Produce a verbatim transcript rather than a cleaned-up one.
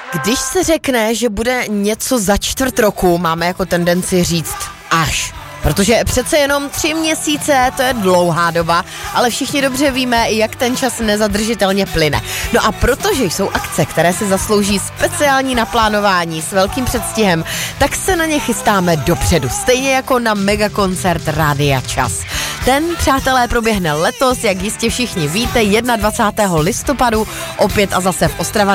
Když se řekne, že bude něco za čtvrt roku, máme jako tendenci říct až. Protože přece jenom tři měsíce, to je dlouhá doba, ale všichni dobře víme, jak ten čas nezadržitelně plyne. No a protože jsou akce, které si zaslouží speciální naplánování s velkým předstihem, tak se na ně chystáme dopředu, stejně jako na megakoncert Rádia Čas. Ten, přátelé, proběhne letos, jak jistě všichni víte, dvacátého prvního listopadu, opět a zase v Ostrava